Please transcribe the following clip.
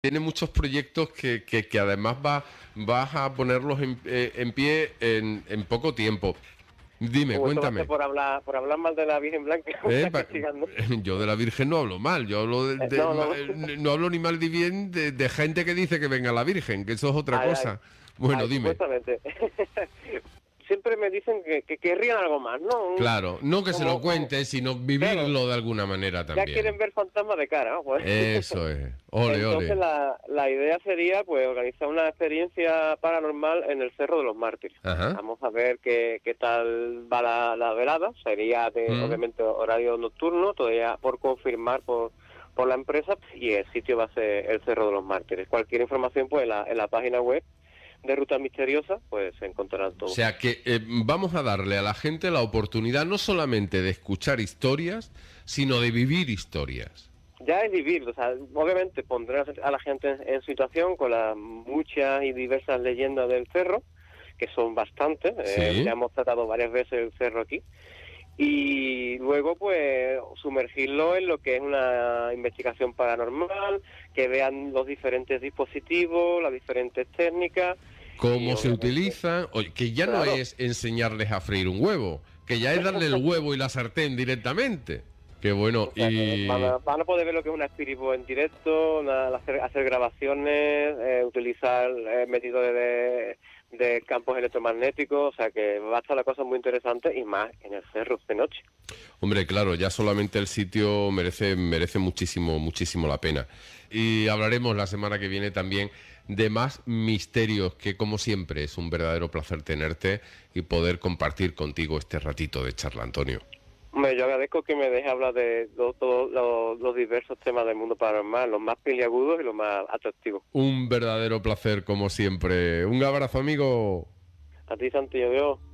tiene muchos proyectos que además vas a ponerlos en pie en poco tiempo. Dime, Esto va a ser cuéntame. por hablar mal de la Virgen Blanca, me Eh, está pa- castigando. yo de la Virgen no hablo mal, yo hablo No, no, no hablo ni mal ni bien de gente que dice que venga la Virgen, que eso es otra ay, ay, cosa. Bueno, ay, dime. supuestamente. Siempre me dicen que querrían algo más, ¿no? Claro, no que se lo Como, cuente, sino claro, vivirlo de alguna manera ya quieren también. ver fantasmas de cara, ¿no? Pues. Eso es. Ole, Entonces ole. la idea sería pues organizar una experiencia paranormal en el Cerro de los Mártires. Ajá. Vamos a ver qué tal va la velada. Sería Mm. obviamente horario nocturno, todavía por confirmar por la empresa, y el sitio va a ser el Cerro de los Mártires. Cualquier información pues en la página web de Ruta Misteriosa pues se encontrarán O todo. sea que vamos a darle a la gente la oportunidad no solamente de escuchar historias, sino de vivir historias. Ya es vivir, o sea, obviamente pondré a la gente en situación con las muchas y diversas leyendas del cerro, que son bastantes, ya Sí. hemos tratado varias veces el cerro aquí, y luego pues sumergirlo en lo que es una investigación paranormal, que vean los diferentes dispositivos, las diferentes técnicas, y Cómo se obviamente, utilizan. Oye, que ya no claro, es enseñarles a freír un huevo, que ya es darle el huevo y la sartén directamente. Qué bueno. o sea que van a poder ver lo que es una espiritu en directo, hacer grabaciones, utilizar medidores de campos electromagnéticos, o sea que va a estar la cosa muy interesante y más en el cerro de noche. Hombre, claro, ya solamente el sitio merece muchísimo, muchísimo la pena. Y hablaremos la semana que viene también de más misterios, que como siempre es un verdadero placer tenerte y poder compartir contigo este ratito de charla, Antonio. Hombre, yo agradezco que me deje hablar de todos los diversos temas del mundo paranormal, los más peliagudos y los más atractivos. Un verdadero placer como siempre. Un abrazo, amigo. A ti, Santi, adiós.